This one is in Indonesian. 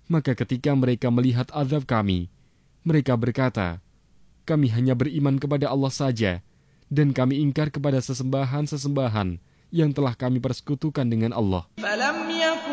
Maka ketika mereka melihat azab kami, mereka berkata, kami hanya beriman kepada Allah saja, dan kami ingkar kepada sesembahan-sesembahan yang telah kami persekutukan dengan Allah.